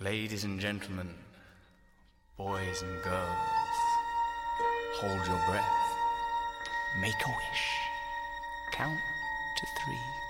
Ladies and gentlemen, boys and girls, hold your breath, make a wish, count to 3.